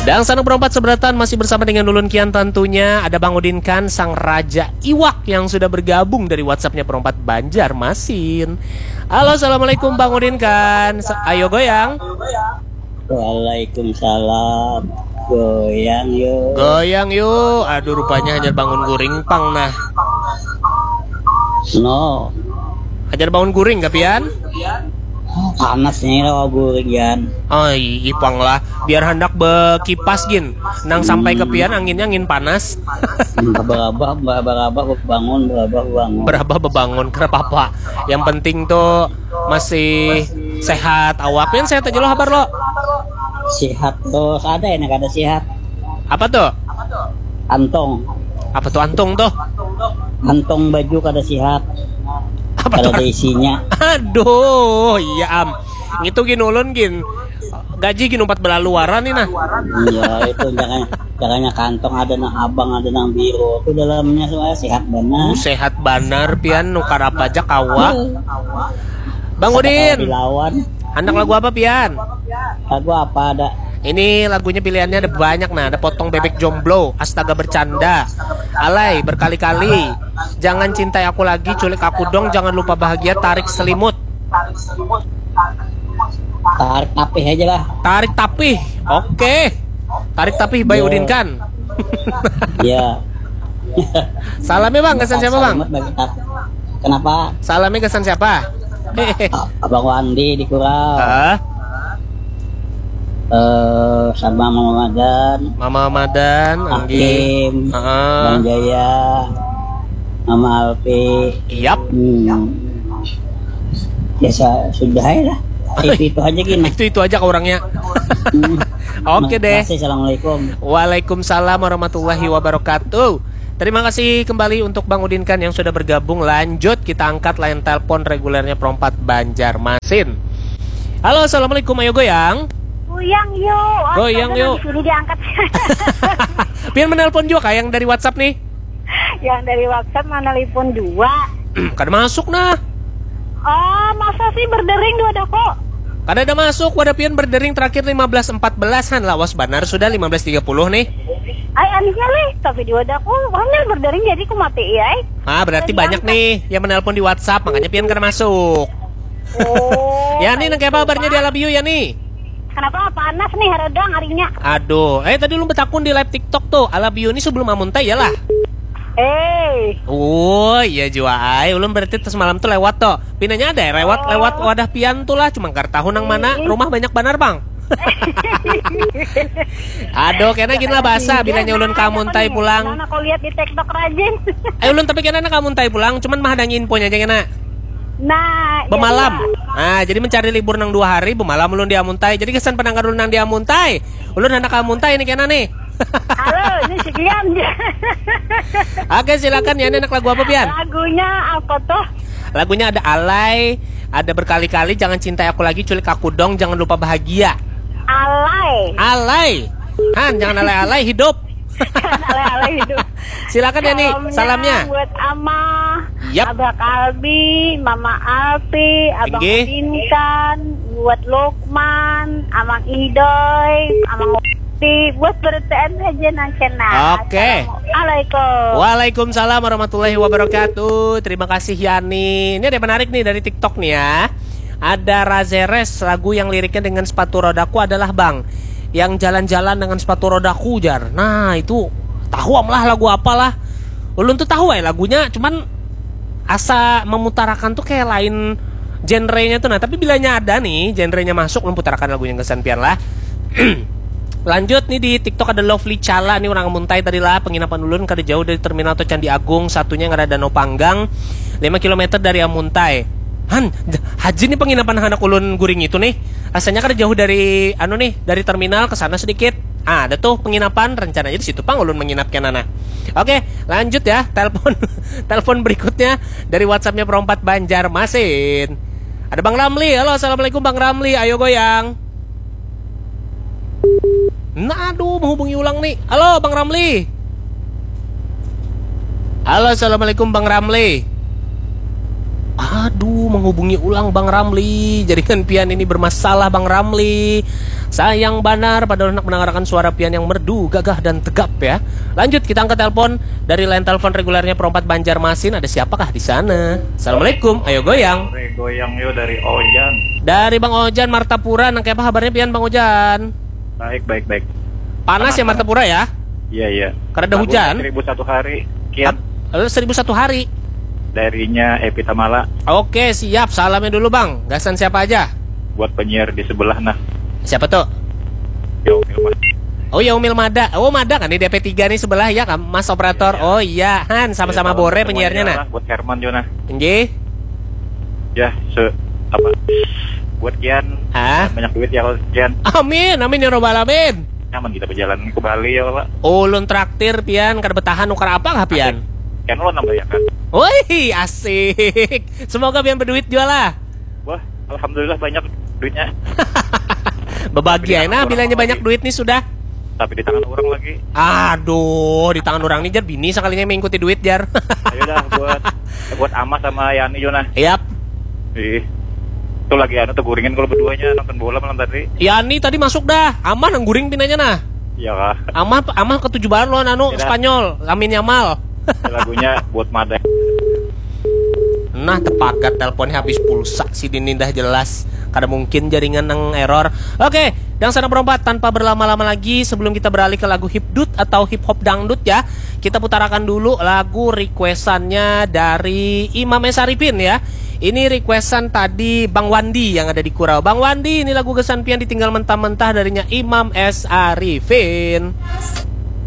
Dan Sanuk Berempat Seberatan masih bersama dengan Ulun Kian tentunya. Ada Bang Udin Kan, sang raja iwak yang sudah bergabung dari WhatsAppnya Perempat Banjarmasin. Halo, assalamualaikum Bang Udin Kan. Ayo goyang. Waalaikumsalam. Goyang yuk. Goyang yuk. Aduh, rupanya hajar bangun guring pang nah. No. Hajar bangun guring gak pian? Panas nih lo guringan. Ay, ipang lah. Biar hendak bekipas gin. Nang sampai ke pian anginnya angin panas. Berabah bangun. Berabah bebangun. Kenapa apa? Yang penting tuh masih sehat awak. Pian sehat aja lo kabar lo. Sihat terus ada enak ada sihat. Apa tuh? Antong. Apa tuh antung tuh? Antong baju kada sihat. Apa tuh? Ada isinya. Aduh, iya am. Gitu gin ulun gin. Gaji gin 4 belaluaran nih nah. Iya itu jangannya kantong ada nang abang ada nang biru. Itu dalamnya semua sehat benar. Sehat banar pian nukar apa aja kawa. Bang Udin. Anak lagu apa pian? Lagu apa ada? Ini lagunya pilihannya ada banyak nah. Ada Potong Bebek Jomblo, Astaga Bercanda, Alay, Berkali-kali, Jangan Cintai Aku Lagi, Culik Aku Dong, Jangan Lupa Bahagia, Tarik Selimut. Tarik tapih aja lah. Tarik Tapih. Oke. Tarik Tapih by Udin Kan. Iya. Salamnya Bang, kesan siapa Bang? Kenapa? Salamnya kesan siapa? Abang Wandi di Kurau. Sama Mama Madan, Mama Madan, Hakim, Bang Jaya, Mama Alfi. Yap. Ya sudah ya lah. Itu aja gini. Itu aja ke orangnya. Oke deh. Assalamualaikum. Waalaikumsalam warahmatullahi wabarakatuh. Terima kasih kembali untuk Bang Udin Kan yang sudah bergabung. Lanjut kita angkat line telepon regulernya Perempat Banjarmasin. Halo, assalamualaikum. Ayo goyang. Goyang yuk. Goyang yuk. Di sini diangkat. Pian menelpon juga kayak yang dari WhatsApp nih. Yang dari WhatsApp mana telepon 2. Kada masuk nah. Oh, masa sih berdering 2 dah kok. Kada ada masuk. Wadah pian berdering terakhir 15.14-an. Lawas banar sudah 15.30 nih. Ay, anehnya leh. Tapi 2 dah kok. Warna berdering jadi ku mati ya. Berarti jadi banyak angkat nih yang menelpon di WhatsApp. Makanya pian kada masuk. Oh. Ya nih, kayak kabarnya di Alabiu ya nih. Kenapa panas nih haradang harinya? Aduh, tadi lu betakun di live TikTok tuh. Alabiu ini sebelum amuntai ya lah. Oh iya jua ay. Ulun berarti semalam tuh lewat tuh. Pinanya ada ya lewat wadah pian tuh lah. Cuma nggak tahu nang mana. Rumah banyak banar bang. Aduh, kena gini lah bahasa. Bilanya ulun kamuntai pulang. Nah, aku lihat di TikTok rajin. Ulun tapi kena kamuntai pulang. Cuman mah ada infonya aja kena. Nah, bemalam. Jadi mencari libur nang 2 hari, bemalam ulun di Amuntai. Jadi kesan penangkan ulun nang di Amuntai. Ulun anak Amuntai ini kena nih. Halo, ini si Kian. Oke, silakan ya, anak lagu apa pian? Lagunya apa tuh? Lagunya ada Alay, ada Berkali-kali, Jangan Cintai Aku Lagi, Culik Aku Dong, Jangan Lupa Bahagia. Alay. Jangan alay-alay hidup. Alay-alay hidup. Silakan ya nih, salamnya. Buat Ama, Yap. Abah Kalbi, Mama Alpi, Abang Intan, buat Lukman, Amang Idoy, Amang Uti, buat berteen aja nangkena. Oke. Assalamualaikum. Waalaikumsalam warahmatullahi wabarakatuh. Terima kasih Yani. Ini ada yang menarik nih dari TikTok nih ya. Ada Razeres, lagu yang liriknya dengan sepatu rodaku adalah Bang yang jalan-jalan dengan sepatu rodaku jar. Nah itu tahu lah lagu apalah. Ulun tuh tahu ya lagunya, cuman asa memutarakan tuh kayak lain genrenya tuh. Nah tapi bilanya ada nih genrenya masuk, memutarakan lagunya kesan pian lah. Lanjut nih di TikTok ada Lovely Chala nih orang Muntai tadi lah. Penginapan ulun kada jauh dari terminal atau Candi Agung. Satunya yang ada Danau Panggang 5 km dari Amuntai. Haji nih penginapan anak ulun guring itu nih. Asalnya kada jauh dari dari terminal ke sana sedikit. Ada tuh penginapan rencananya di situ pang ulun menginapkan anak. Oke, lanjut ya. Telepon berikutnya dari WhatsAppnya Perempat Banjarmasin. Ada Bang Ramli. Halo, assalamualaikum Bang Ramli. Ayo goyang. Nah, aduh, menghubungi ulang nih. Halo Bang Ramli. Halo, assalamualaikum Bang Ramli. Aduh, menghubungi ulang Bang Ramli. Jaringan pian ini bermasalah Bang Ramli. Sayang banar pada hendak mendengarkan suara pian yang merdu, gagah dan tegap ya. Lanjut kita angkat telepon dari line telepon regulernya Perompat Banjarmasin. Ada siapakah di sana? Assalamualaikum. Ayo goyang. Goyang yo dari Ojan. Dari Bang Ojan Martapura. Nang apa kabarnya pian Bang Ojan? Baik. Panas ya Martapura ya? Iya. Karena ada hujan. 1001 hari. Kian 1001 hari. darinya Epi Tamala. Oke, siap. Salamnya dulu, Bang. Gasan siapa aja? Buat penyiar di sebelah nah. Siapa tuh? Yaumil Mas. Oh, Yaumil Mada. Oh, Mada kan di DP3 nih sebelah ya, kan, Mas operator. Iya. Oh iya, Han sama-sama Bore penyiarnya nah. Buat Herman Jona. Nggih. Ya, buat Kian. Banyak duit ya kalau Kian. Amin, amin ya robbal alamin. Nyaman kita berjalan ke Bali ya, Pak. Ulun traktir pian, kada betahan nukar apa nggak pian? Kian lo nambah ya kan? Wih, asik. Semoga pian berduit jual lah. Wah, alhamdulillah banyak duitnya. Bahagia nah bilangnya banyak duit nih sudah. Tapi di tangan orang lagi. Aduh, di tangan orang nih jar bini sekalinya mengikuti duit jar. Ayo dah buat Ama sama Yani Jona. Yap. Itu lagi tuh guringin kalau berduanya nonton bola malam tadi. Yani tadi masuk dah. Aman nang guring pinanya nah. Iya kah? Amah ketujuh balan lo anu Spanyol. Amin Yamal. Lagunya buat Mada. Nah, tepakat teleponnya habis pulsa si Dini dah jelas. Kada mungkin jaringan nang error. Oke, dan sana Perompat tanpa berlama-lama lagi sebelum kita beralih ke lagu hipdut atau hip hop dangdut ya. Kita putarakan dulu lagu requestannya dari Imam S. Arifin ya. Ini requestan tadi Bang Wandi yang ada di Kurau. Bang Wandi, ini lagu Gesan Pian ditinggal mentah-mentah darinya Imam S. Arifin.